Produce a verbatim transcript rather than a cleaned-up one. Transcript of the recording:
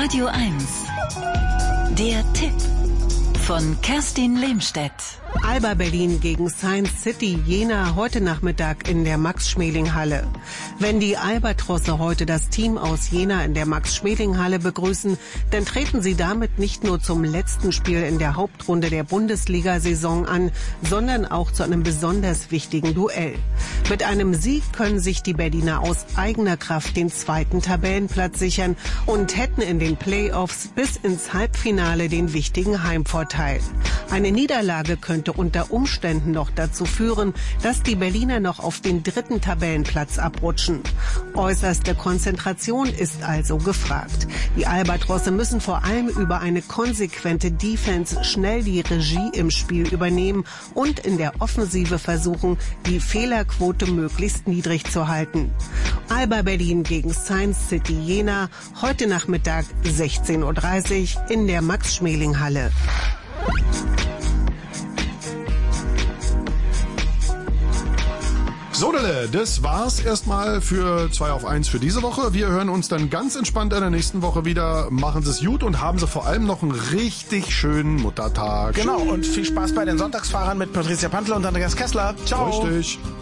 Radio eins. Der Tipp von Kerstin Lehmstedt. Alba Berlin gegen Science City Jena heute Nachmittag in der Max-Schmeling-Halle. Wenn die Albatrosse heute das Team aus Jena in der Max-Schmeling-Halle begrüßen, dann treten sie damit nicht nur zum letzten Spiel in der Hauptrunde der Bundesliga-Saison an, sondern auch zu einem besonders wichtigen Duell. Mit einem Sieg können sich die Berliner aus eigener Kraft den zweiten Tabellenplatz sichern und hätten in den Playoffs bis ins Halbfinale den wichtigen Heimvorteil. Eine Niederlage könnte unter Umständen noch dazu führen, dass die Berliner noch auf den dritten Tabellenplatz abrutschen. Äußerste Konzentration ist also gefragt. Die Albatrosse müssen vor allem über eine konsequente Defense schnell die Regie im Spiel übernehmen und in der Offensive versuchen, die Fehlerquote möglichst niedrig zu halten. Alba Berlin gegen Science City Jena, heute Nachmittag sechzehn Uhr dreißig in der Max-Schmeling-Halle. So, das war's erstmal für zwei auf eins für diese Woche. Wir hören uns dann ganz entspannt in der nächsten Woche wieder. Machen Sie es gut und haben Sie vor allem noch einen richtig schönen Muttertag. Genau, und viel Spaß bei den Sonntagsfahrern mit Patricia Pantler und Andreas Kessler. Ciao. Richtig.